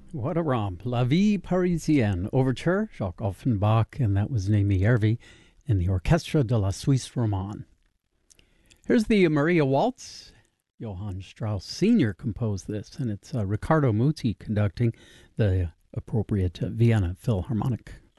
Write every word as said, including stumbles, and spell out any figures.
What a romp. La Vie Parisienne Overture, Jacques Offenbach, and that was Naomi Hervey in the Orchestre de la Suisse Romande. Here's the Maria Waltz. Johann Strauss Senior composed this, and it's uh, Riccardo Muti conducting the appropriate uh, Vienna Philharmonic.